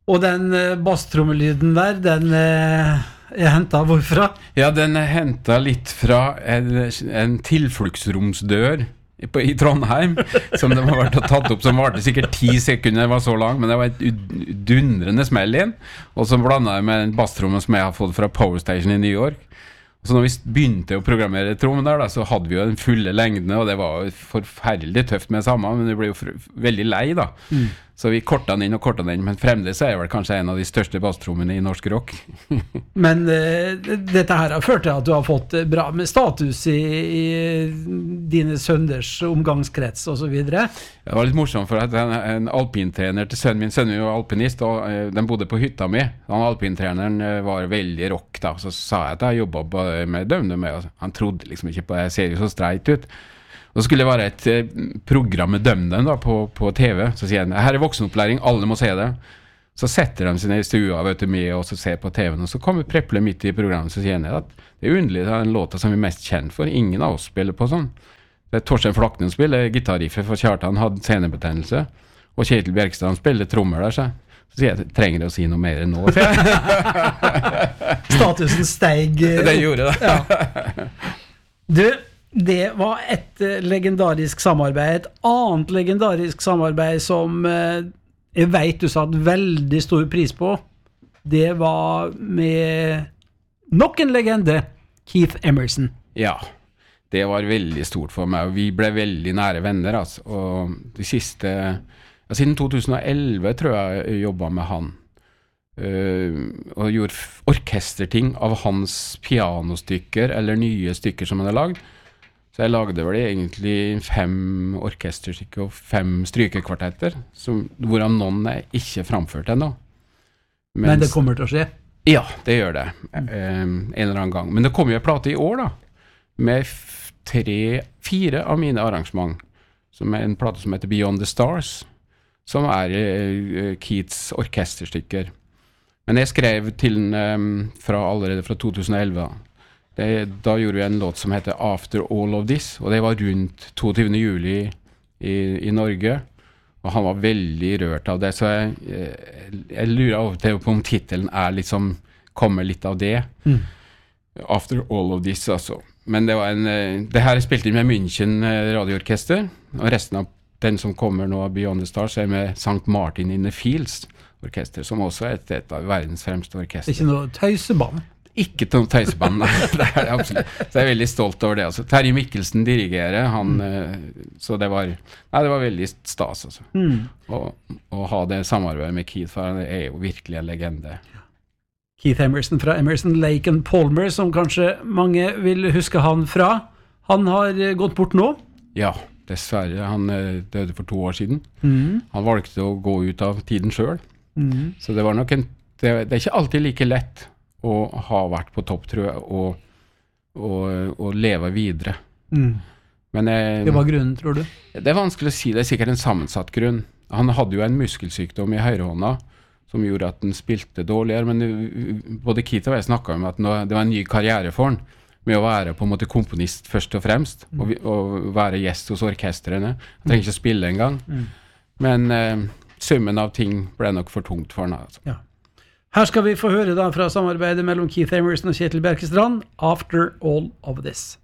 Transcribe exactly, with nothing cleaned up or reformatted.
Og den uh, basstromelyden der, den uh, er hentet hvorfra? Ja, den er hentet litt fra en, en tilfluktsromsdør på, i Trondheim, som de har vært og tatt opp, som varte sikkert ti sekunder, var så lang, men det var et dundrende smell inn, og så blandet jeg med en basstromme som jeg har fått fra Power Station i New York. Så når vi begynte å programmere trommen der, da, så hadde vi jo den fulle lengden, og det var forferdelig tøft med det samme, men vi ble jo veldig lei da. Mm. Så vi kortet den inn og kortet den inn, men fremdeles er jeg vel kanskje en av de største basstrommene i norsk rock. Men uh, dette her har ført til at du har fått bra med status i, i dine sønners omgangskrets og så videre. Det var litt morsomt for at en, en alpintrener til sønnen min, sønnen min var alpinist, og uh, den bodde på hytta mi. Han alpintreneren uh, var veldig rock da, så sa jeg at jeg jobbet med dømne med, og han trodde liksom ikke på det, jeg ser jo så streit ut. Og så skulle det være et eh, program med dømden da, på, på T V, så sier han, her er voksenopplæring, alle må se det. Så setter de seg ned i stua, vet du, med og så ser på T V-en, og så kommer Preple midt i programmet, så sier han at det er underlig, det er en låta som vi er mest kjent for, ingen av oss spiller på sånn. Det er Torstein Flaknen spiller gitarriffet, for Kjartan hadde senebetennelse, og Kjetil Bjerkstrand spiller trommer der, så. Så sier jeg, trenger jeg å si noe mer enn nå? Statusen steg. Det gjorde det. Ja. Du, det var et legendarisk samarbeid. Et annet legendarisk samarbeid som jeg vet du satt veldig stor pris på. Det var med nok en legende, Keith Emerson. Ja, det var veldig stort for meg, og vi ble veldig nære venner, altså. Og de siste... Ja, siden to tusen og elleve tror jeg jeg jobbet med han uh, og gjorde orkesterting av hans pianostykker eller nye stykker som han hadde lagd. Så jeg lagde vel egentlig fem orkesterstykker og fem strykekvartetter, som, hvorav noen er ikke framført ennå. Mens, Men det kommer til å skje? Ja, det gjør det. Mm. Um, en eller annen gang. Men det kom jo en plate i år da, med f- tre, fire av mine arrangement, som er en plate som heter Beyond the Stars, som er uh, Keiths orkesterstykker. Men jeg skrev til den um, fra, allerede fra to tusen og elleve. Det, da gjorde vi en låt som heter After All of This, og det var rundt toogtyvende juli i, i Norge, og han var veldig rørt av det, så jeg, jeg, jeg lurer av og til på om titelen er liksom, kommer litt av det. Mm. After All of This, altså. Men det var en, det her er spilt inn med München radioorkester, og resten av den som kommer nå av Beyond the Stars er med Sankt Martin in the Fields orkester, som også er et, et av verdens fremste orkester. Ikke noe tøyseband? Ikke noe tøyseband, nei. Det er det absolutt. Så jeg er veldig stolt over det. Altså, Terje Mikkelsen dirigerer, han, mm. så det var, nei, det var veldig stas, altså. Mm. Og, og ha det samarbeidet med Keith, for han er jo virkelig en legende. Keith Emerson fra Emerson, Lake and Palmer, som kanskje mange vil huske han fra. Han har gått bort nå? Ja, dessverre. Han døde for to år siden. Mm. Han valgte å gå ut av tiden selv. Mm. Så det var nok en, det, det er ikke alltid like lett å ha vært på topp, tror jeg, og, og, og leve videre. Mm. Men jeg, det var grunnen, tror du? Det er vanskelig å si, det er sikkert en sammensatt grunn. Han hadde jo en muskelsykdom i høyrehånda, som gjorde at den spilte dårligere, men både Keith og jeg snakket om at det var en ny karriere for han, med å være på en måte komponist først og fremst, mm. og, og være gjest hos orkestrene. Han trenger ikke å spille en gang. Mm. Men eh, summen av ting ble nok for tungt for han. Altså. Ja. Her skal vi få høre da fra samarbeidet mellom Keith Emerson og Kjetil Bjerkestrand, After All of This.